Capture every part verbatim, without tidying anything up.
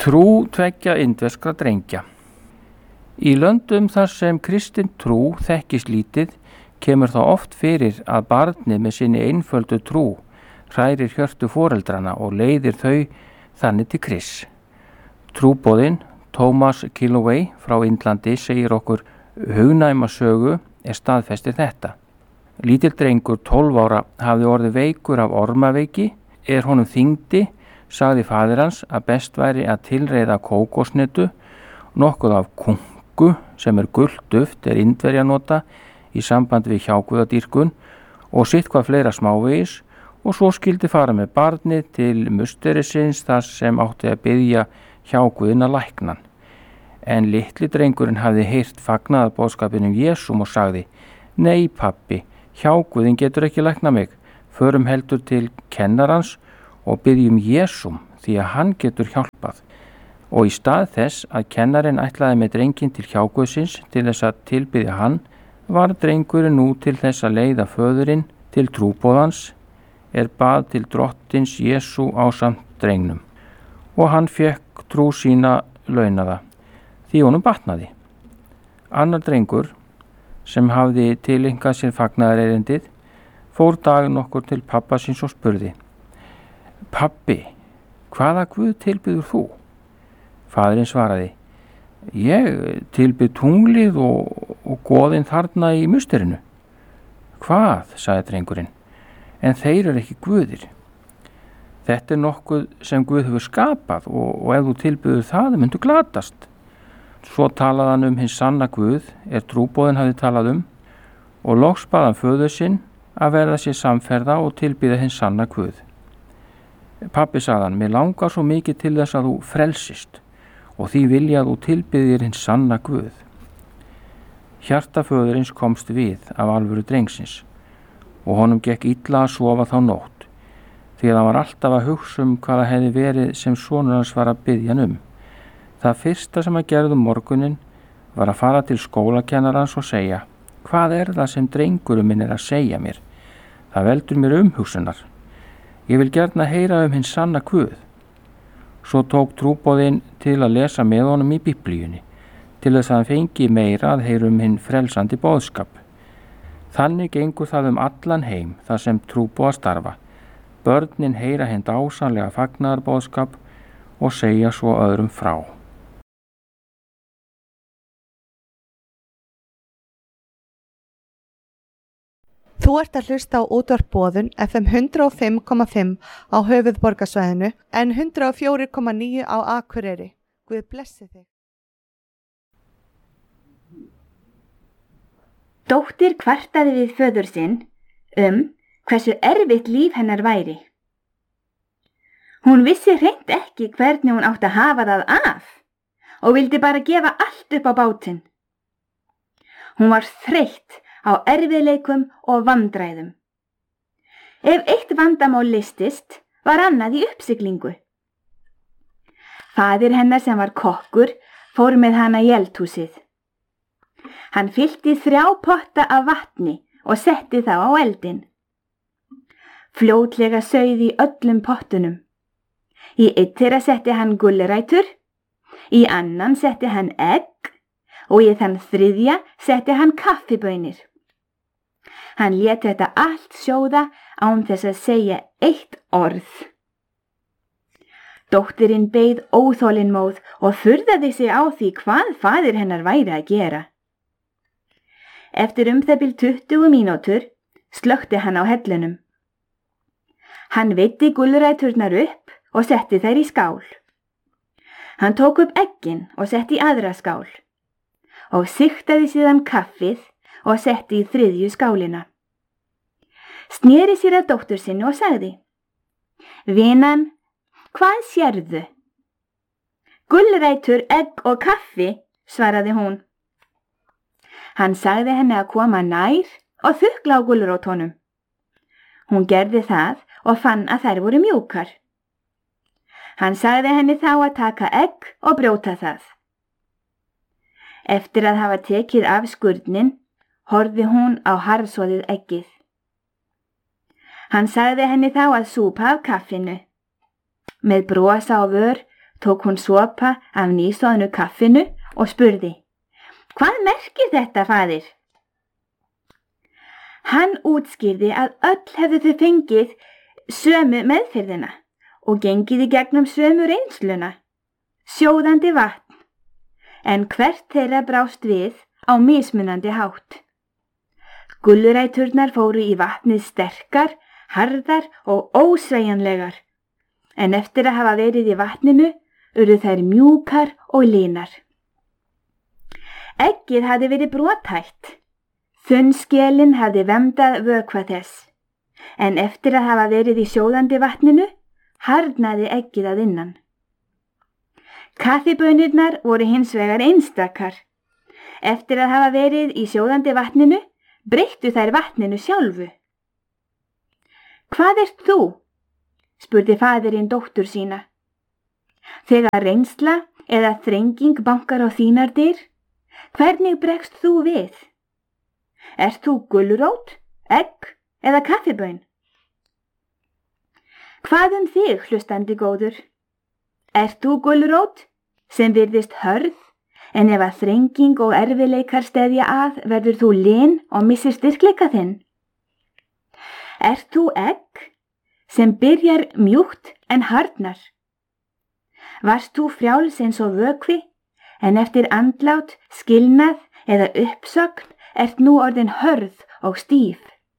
Trú tveggja indverskra drengja. Í löndum þar sem kristin trú þekkist lítið kemur þá oft fyrir að barnið með sinni einföldu trú hrærir hjörtu foreldrana og leiðir þau þannig til Krists. Trúboðinn Thomas Killoway frá Indlandi segir okkur hugnæma sögu er staðfestir þetta. Lítill drengur tólf ára hafði orðið veikur af ormaveiki, er honum þyngdi, sagði faðir hans að best væri að tilreiða kókosnetu, nokkuð af kungu sem er gult duft er Indverja nota í samband við hjáguðadýrkun og sitt hvað fleira smávegis og svo skildi fara með barnið til musterisins þar sem átti að biðja hjáguðina læknan. En litli drengurinn hafði heyrt fagnaðarboðskapinn um Jesúm og sagði: Nei pappi, hjáguðin getur ekki lækna mig, förum heldur til kennarans og biðjum Jesúm því að hann getur hjálpað. Og í stað þess að kennarinn ætlaði með drenginn til hjáguðsins til þess að tilbiðja hann, var drengurinn nú til þess að leiða föðurinn til trúboðans er bað til drottins Jesú ásamt drengnum og hann fekk trú sína launaða því honum batnaði. Annar drengur sem hafði tileinkað sér fagnaðarerindið fór dag nokkur til pappa síns og spurði: Pappi, hvaða guð tilbyður þú? Faðirinn svaraði: Ég tilbyð tunglið og, og goðinn þarna í musterinu. Hvað, sagði drengurinn, en þeir eru ekki guðir. Þetta er nokkuð sem Guð hefur skapað og, og ef þú tilbyður það myndu glatast. Svo talaði hann um hins sanna Guð er trúboðinn hafði talað um og loks bað hann föður sinn að verða sér samferða og tilbyða hins sanna Guð. Pappi, sagði hann, mér langar svo mikið til þess að þú frelsist og því vilja að þú tilbyðir hins sanna Guð. Hjarta föðurins komst við af alvöru drengsins og honum gekk illa að sofa þá nótt því að hann var alltaf að hugsa um hvað það hefði verið sem sonur hans var að biðja hann um. Það fyrsta sem að gerði um morgunin var að fara til skólakennarans og segja: Hvað er það sem drengurinn minn er að segja mér? Það veldur mér umhugsunar. Ég vil gjarna heyra um hins sanna Guð. Svo tók trúboðinn til að lesa með honum í Biblíunni, til þess að hann fengi meira að heyra um hinn frelsandi boðskap. Þannig gengur það um allan heim þar sem trúboðar starfa. Börnin heyra hinn dásamlega fagnaðarboðskap og segja svo öðrum frá. Þú ert að hlusta á útvarp Boðun F M hundrað og fimm komma fimm á höfuðborgarsvæðinu en hundrað og fjögur komma níu á Akureyri. Guð blessi þig. Dóttir kvartaði við föður sinn um hversu erfitt líf hennar væri. Hún vissi hreint ekki hvernig hún átti að hafa það af og vildi bara gefa allt upp á bátinn. Hún var þreytt á erfiðleikum og vandræðum. Ef eitt vandamál leystist, var annað í uppsiglingu. Faðir hennar sem var kokkur fór með hana í eldhúsið. Hann fyllti þrjá potta af vatni og setti þá á eldinn. Fljótlega sauð í öllum pottunum. Í einn þeirra setti hann gulrætur, í annan setti hann egg og í þann þriðja setti hann kaffibaunir. Hann lét þetta allt sjóða án þess að segja eitt orð. Dóttirinn beið óþolinmóð og furðaði sig á því hvað faðir hennar væri að gera. Eftir um það bil tuttugu mínútur slökkti hann á hellunum. Hann veiddi gulræturnar upp og setti þær í skál. Hann tók upp eggin og setti í aðra skál og sigtaði síðan kaffið og setti í þriðju skálina. Sneri sér að dóttur sinni og sagði: Vinan, hvað sérðu? Gulrætur, egg og kaffi, svaraði hún. Hann sagði henni að koma nær og þukla á gulrótunum. Hún gerði það og fann að þær voru mjúkar. Hann sagði henni þá að taka egg og brjóta það. Eftir að hafa tekið af skurnin, horfði hún á harðsoðið eggið. Hann sagði henni þá að súpa af kaffinu. Með brosa á vör tók hún sopa af nýsoðnu kaffinu og spurði: Hvað merkir þetta, faðir? Hann útskýrði að öll hefðu þau fengið sömu meðferðina og gengið í gegnum sömu reynsluna, sjóðandi vatn, en hvert þeirra brást við á mismunandi hátt. Gulluræturnar fóru í vatnið sterkar, harðar og ósveigjanlegar, en eftir að hafa verið í vatninu urðu þær mjúkar og línar. Eggið hafði verið brothætt, þunnskelin hafði vemdað vökva þess, en eftir að hafa verið í sjóðandi vatninu harðnaði eggið að innan. Kaffibönirnar voru hins vegar einstakar. Eftir að hafa verið í sjóðandi vatninu breyttu þær vatninu sjálfu. Hvað ert þú? Spurði faðirinn dóttur sína. Þegar reynsla eða þrenging bankar á þínar dyr, hvernig bregst þú við? Ert þú gulrót, egg eða kaffibön? Hvað um þig, hlustandi góður? Ert þú gulrót sem virðist hörð, en ef að þrenging og erfileikar steðja að verður þú lin og missir styrkleika þinn? Ert þú egg sem byrjar mjúkt en harðnar? Varst þú frjáls eins og vökvi, en eftir andlát, skilnað eða uppsögn ert nú orðin hörð og stíf?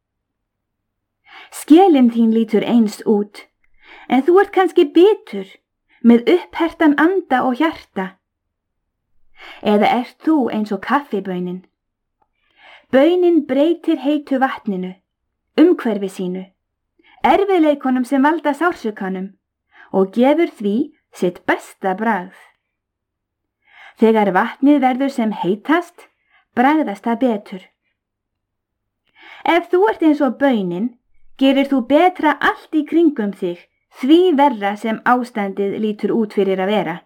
Skelin þín lítur eins út, en þú ert kannski bitur, með upphertan anda og hjarta. Eða ert þú eins og kaffibönin? Bönin breytir heitu vatninu, umhverfi sínu, erfiðleikunum sem valda sársaukanum og gefur því sitt besta bragð. Þegar vatnið verður sem heitast, bragðast það betur. Ef þú ert eins og bönin, gerir þú betra allt í kringum þig, því verra sem ástandið lítur út fyrir að vera.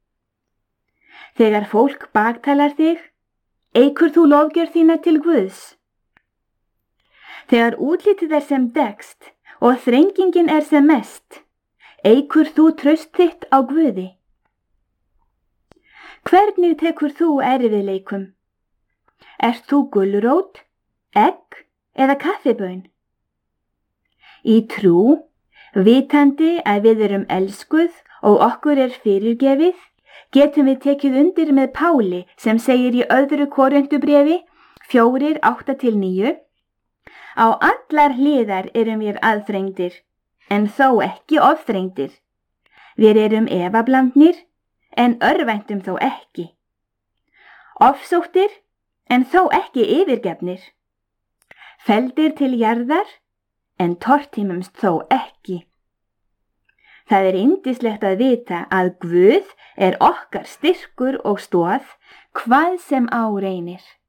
Þegar fólk baktalar þig, eykur þú lofgjörð þína til Guðs. Þegar útlitið er sem dekkst og þrengingin er sem mest, eykur þú traust þitt á Guði. Hvernig tekur þú erfiðleikum? Ert þú gulrót, egg eða kaffibön? Í trú, vitandi að við erum elskuð og okkur er fyrirgefið, getum við tekið undir með Páli sem segir í öðru Korintubréfi fjórir átta til níu: Á allar hliðar erum við aðþrengdir, en þó ekki ofþrengdir. Við erum efablandnir, en örvæntum þó ekki. Ofsóttir, en þó ekki yfirgefnir. Felldir til jarðar, en tortímumst þó ekki. Það er yndislegt að vita að Guð er okkar styrkur og stoð, hvað sem á reynir.